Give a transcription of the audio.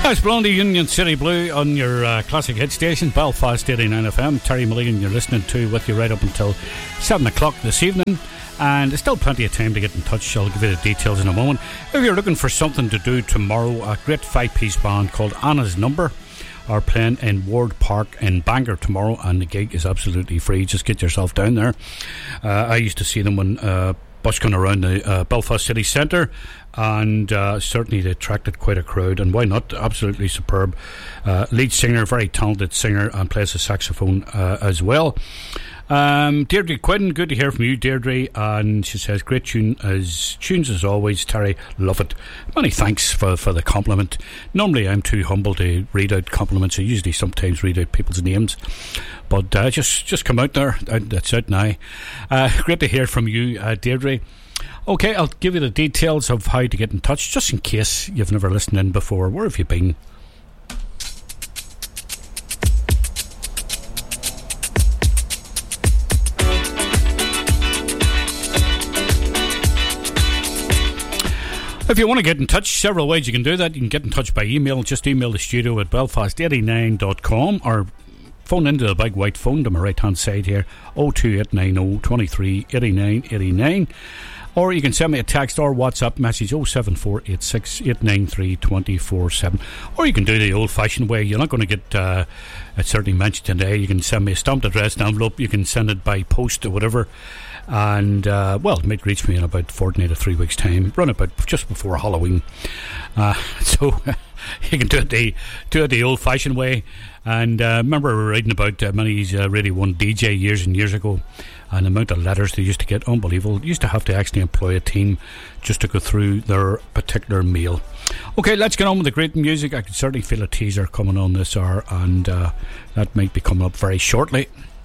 That's Blondie, Union City Blue on your classic hit station, Belfast 89 FM. Terry Mulligan, you're listening to with you right up until 7 o'clock this evening. And there's still plenty of time to get in touch. I'll give you the details in a moment. If you're looking for something to do tomorrow, a great 5-piece band called Anna's Number are playing in Ward Park in Bangor tomorrow, and the gig is absolutely free. Just get yourself down there. I used to see them when busking around the Belfast City Centre, and certainly they attracted quite a crowd. And why not? Absolutely superb lead singer, very talented singer, and plays the saxophone as well. Deirdre Quinn, good to hear from you, Deirdre. And she says, great tunes as always, Terry, love it. Many thanks for the compliment. Normally I'm too humble to read out compliments. I usually sometimes read out people's names, but just come out there. That's it now. Great to hear from you, Deirdre. Okay, I'll give you the details of how to get in touch, just in case you've never listened in before. Where have you been? If you want to get in touch, several ways you can do that. You can get in touch by email. Just email the studio at belfast89.com or phone into the big white phone to my right hand side here, 02890 23 89 89. Or you can send me a text or WhatsApp message, 07486 893 247. Or you can do the old fashioned way. You're not going to get it certainly mentioned today. You can send me a stamped addressed envelope. You can send it by post or whatever. And well, it might reach me in about 14 to 3 weeks time, run about just before Halloween. So you can do it the old fashioned way. And remember we were reading about many's really one DJ years and years ago, and the amount of letters they used to get, unbelievable. Used to have to actually employ a team just to go through their particular mail. Okay, let's get on with the great music. I can certainly feel a teaser coming on this hour, and that might be coming up very shortly.